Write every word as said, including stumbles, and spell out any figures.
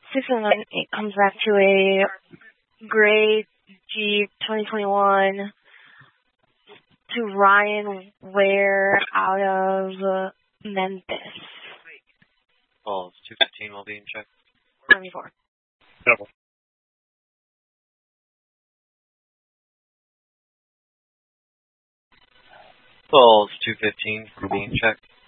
six and eight comes back to a gray Jeep twenty twenty-one to Ryan Ware out of uh, Memphis. Balls two fifteen will be in check. ninety-four. Double. Balls two fifteen will be in check.